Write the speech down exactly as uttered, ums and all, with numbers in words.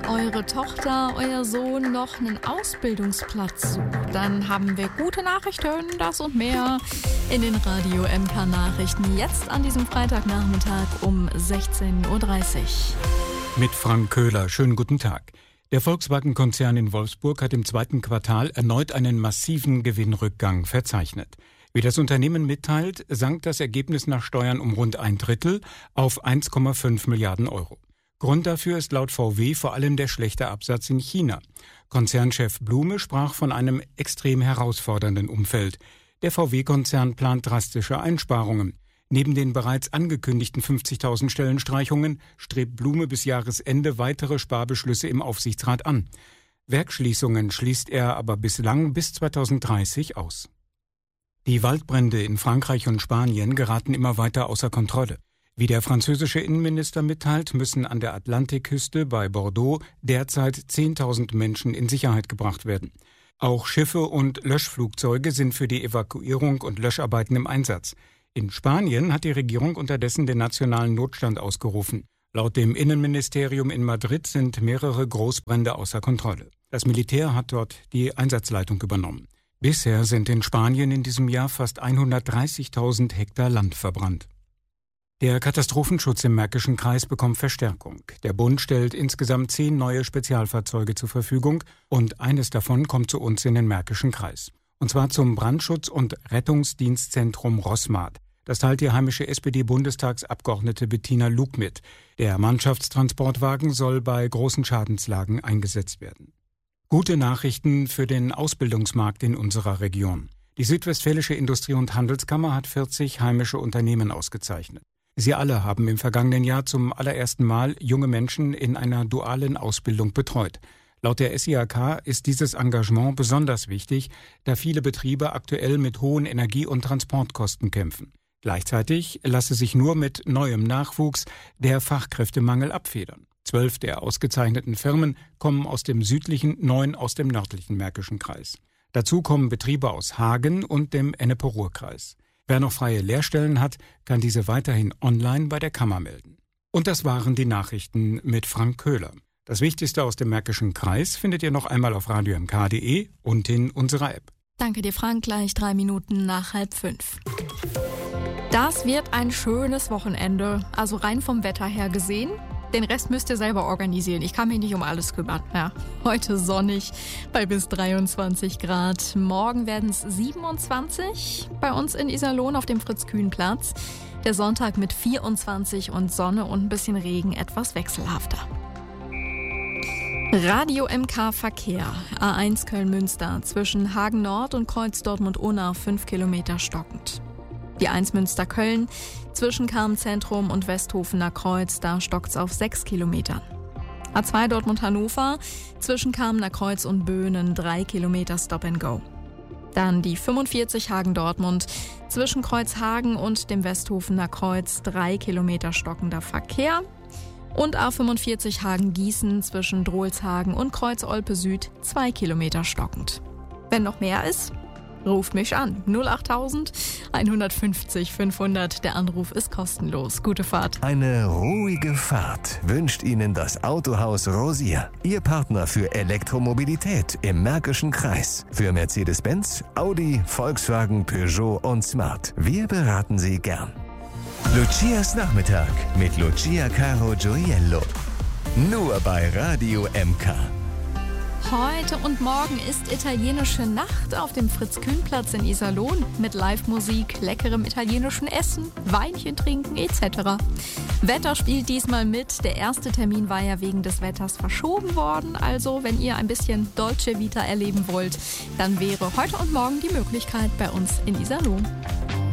eure Tochter, euer Sohn noch einen Ausbildungsplatz sucht, dann haben wir gute Nachrichten, das und mehr in den Radio M K Nachrichten. Jetzt an diesem Freitagnachmittag um sechzehn Uhr dreißig. Mit Frank Köhler. Schönen guten Tag. Der Volkswagen-Konzern in Wolfsburg hat im zweiten Quartal erneut einen massiven Gewinnrückgang verzeichnet. Wie das Unternehmen mitteilt, sank das Ergebnis nach Steuern um rund ein Drittel auf eins Komma fünf Milliarden Euro. Grund dafür ist laut V W vor allem der schlechte Absatz in China. Konzernchef Blume sprach von einem extrem herausfordernden Umfeld. Der V W-Konzern plant drastische Einsparungen. Neben den bereits angekündigten fünfzigtausend Stellenstreichungen strebt Blume bis Jahresende weitere Sparbeschlüsse im Aufsichtsrat an. Werksschließungen schließt er aber bislang bis zweitausenddreißig aus. Die Waldbrände in Frankreich und Spanien geraten immer weiter außer Kontrolle. Wie der französische Innenminister mitteilt, müssen an der Atlantikküste bei Bordeaux derzeit zehntausend Menschen in Sicherheit gebracht werden. Auch Schiffe und Löschflugzeuge sind für die Evakuierung und Löscharbeiten im Einsatz. In Spanien hat die Regierung unterdessen den nationalen Notstand ausgerufen. Laut dem Innenministerium in Madrid sind mehrere Großbrände außer Kontrolle. Das Militär hat dort die Einsatzleitung übernommen. Bisher sind in Spanien in diesem Jahr fast hundertdreißigtausend Hektar Land verbrannt. Der Katastrophenschutz im Märkischen Kreis bekommt Verstärkung. Der Bund stellt insgesamt zehn neue Spezialfahrzeuge zur Verfügung und eines davon kommt zu uns in den Märkischen Kreis. Und zwar zum Brandschutz- und Rettungsdienstzentrum Rossmart. Das teilt die heimische S P D-Bundestagsabgeordnete Bettina Lug mit. Der Mannschaftstransportwagen soll bei großen Schadenslagen eingesetzt werden. Gute Nachrichten für den Ausbildungsmarkt in unserer Region. Die Südwestfälische Industrie- und Handelskammer hat vierzig heimische Unternehmen ausgezeichnet. Sie alle haben im vergangenen Jahr zum allerersten Mal junge Menschen in einer dualen Ausbildung betreut. Laut der S I A K ist dieses Engagement besonders wichtig, da viele Betriebe aktuell mit hohen Energie- und Transportkosten kämpfen. Gleichzeitig lasse sich nur mit neuem Nachwuchs der Fachkräftemangel abfedern. Zwölf der ausgezeichneten Firmen kommen aus dem südlichen, neun aus dem nördlichen Märkischen Kreis. Dazu kommen Betriebe aus Hagen und dem Ennepe-Ruhr-Kreis. Wer noch freie Lehrstellen hat, kann diese weiterhin online bei der Kammer melden. Und das waren die Nachrichten mit Frank Köhler. Das Wichtigste aus dem Märkischen Kreis findet ihr noch einmal auf radio m k punkt d e und in unserer App. Danke dir, Frank. Gleich drei Minuten nach halb fünf. Das wird ein schönes Wochenende, also rein vom Wetter her gesehen. Den Rest müsst ihr selber organisieren. Ich kann mich nicht um alles kümmern. Ja, heute sonnig bei bis dreiundzwanzig Grad. Morgen werden es siebenundzwanzig bei uns in Iserlohn auf dem Fritz-Kühn-Platz. Der Sonntag mit vierundzwanzig und Sonne und ein bisschen Regen etwas wechselhafter. Radio M K Verkehr. A eins Köln-Münster zwischen Hagen Nord und Kreuz Dortmund-Unna fünf Kilometer stockend. Die eins Münster-Köln zwischen Karm-Zentrum und Westhofener Kreuz, da stockt's auf sechs Kilometern. A zwei Dortmund-Hannover zwischen Karmener Kreuz und Böhnen drei Kilometer Stop and Go. Dann die fünfundvierzig Hagen-Dortmund zwischen Kreuzhagen und dem Westhofener Kreuz drei Kilometer stockender Verkehr. Und A fünfundvierzig Hagen-Gießen zwischen Drohlshagen und Kreuz-Olpe Süd zwei Kilometer stockend. Wenn noch mehr ist, ruft mich an. null achttausend hundertfünfzig fünfhundert. Der Anruf ist kostenlos. Gute Fahrt. Eine ruhige Fahrt wünscht Ihnen das Autohaus Rosier. Ihr Partner für Elektromobilität im Märkischen Kreis. Für Mercedes-Benz, Audi, Volkswagen, Peugeot und Smart. Wir beraten Sie gern. Lucias Nachmittag mit Lucia Caro Gioiello. Nur bei Radio M K. Heute und morgen ist italienische Nacht auf dem Fritz-Kühn-Platz in Iserlohn mit Live-Musik, leckerem italienischen Essen, Weinchen trinken et cetera. Wetter spielt diesmal mit. Der erste Termin war ja wegen des Wetters verschoben worden. Also, wenn ihr ein bisschen Dolce Vita erleben wollt, dann wäre heute und morgen die Möglichkeit bei uns in Iserlohn.